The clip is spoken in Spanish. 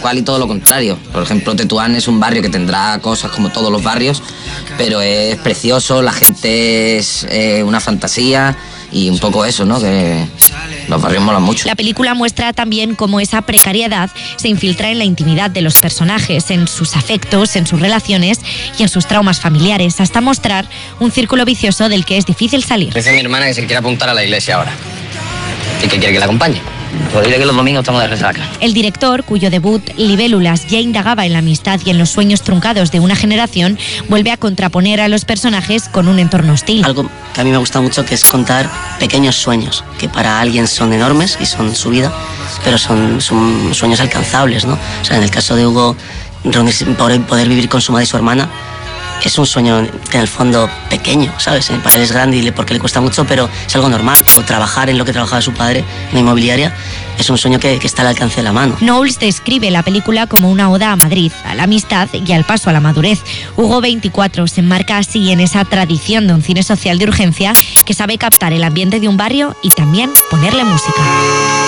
cual y todo lo contrario. Por ejemplo, Tetuán es un barrio que tendrá cosas como todos los barrios, pero es precioso, la gente es una fantasía y un poco eso, ¿no? Que los barrios molan mucho. La película muestra también cómo esa precariedad se infiltra en la intimidad de los personajes, en sus afectos, en sus relaciones y en sus traumas familiares, hasta mostrar un círculo vicioso del que es difícil salir. Dice mi hermana que se quiere apuntar a la iglesia ahora y que quiere que la acompañe. Pues dile que los domingos estamos de resaca. El director, cuyo debut Libélulas ya indagaba en la amistad y en los sueños truncados de una generación, vuelve a contraponer a los personajes con un entorno hostil. Algo que a mí me gusta mucho, que es contar pequeños sueños, que para alguien son enormes y son su vida, pero son sueños alcanzables, ¿no? O sea, en el caso de Hugo, reunirse, poder vivir con su madre y su hermana, es un sueño en el fondo pequeño, ¿sabes? Para él es grande y porque le cuesta mucho, pero es algo normal. O trabajar en lo que trabajaba su padre, en la inmobiliaria, es un sueño que está al alcance de la mano. Knowles describe la película como una oda a Madrid, a la amistad y al paso a la madurez. Hugo 24 se enmarca así en esa tradición de un cine social de urgencia que sabe captar el ambiente de un barrio y también ponerle música.